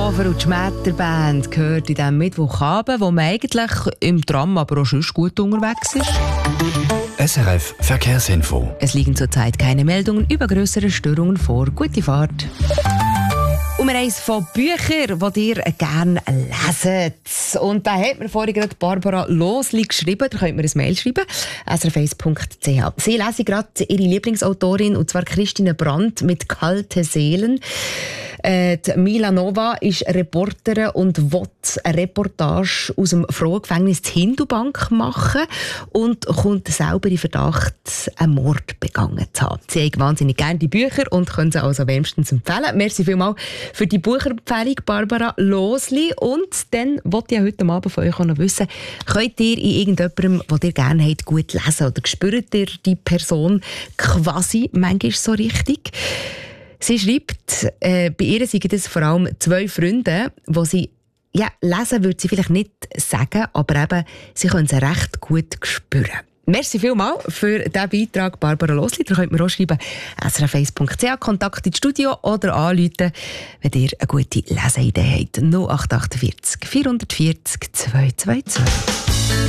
Hofer und die Schmetterband gehört in diesem Mittwochabend, wo man eigentlich im Tram, aber auch sonst gut unterwegs ist. SRF Verkehrsinfo. Es liegen zurzeit keine Meldungen über grössere Störungen vor. Gute Fahrt. Und wir haben eines von Büchern, die ihr gerne leset. Und da hat mir vorhin gerade Barbara Losli geschrieben. Da könnt ihr ein Mail schreiben. srf1.ch. Sie lesen gerade ihre Lieblingsautorin, und zwar Christine Brandt mit «Kalte Seelen». Die Mila Nova ist Reporterin und will eine Reportage aus dem Frauengefängnis der Hindubank machen und kommt selber in Verdacht, einen Mord begangen zu haben. Sie hat wahnsinnig gerne die Bücher und können sie also wärmstens empfehlen. Merci vielmals für die Bucherempfehlung, Barbara Losli. Und dann wollte ich heute Abend von euch auch noch wissen, könnt ihr in irgendjemandem, den ihr gerne habt, gut lesen, oder spürt ihr die Person quasi manchmal so richtig? Sie schreibt, bei ihr sind es vor allem 2 Freunde, die sie, lesen würde sie vielleicht nicht sagen, aber eben, sie können sie recht gut spüren. Merci vielmals für diesen Beitrag, Barbara Losli. Da könnt ihr auch schreiben, srf1.ch, Kontakt ins Studio oder anrufen, wenn ihr eine gute Leseidee habt. 0848 440 222.